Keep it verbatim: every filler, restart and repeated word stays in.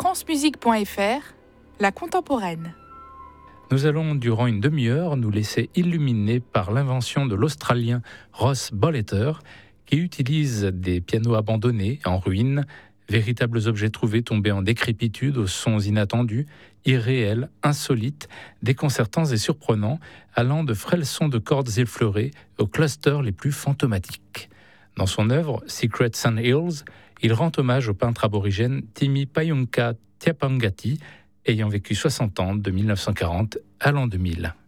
francemusique point f r, la contemporaine. Nous allons, durant une demi-heure, nous laisser illuminer par l'invention de l'Australien Ross Bolleter, qui utilise des pianos abandonnés, en ruine, véritables objets trouvés tombés en décrépitude aux sons inattendus, irréels, insolites, déconcertants et surprenants, allant de frêles sons de cordes effleurées aux clusters les plus fantomatiques. Dans son œuvre Secret Sand Hills, il rend hommage au peintre aborigène Timi Payunka Tiapangati, ayant vécu soixante ans de mille neuf cent quarante à l'an deux mille.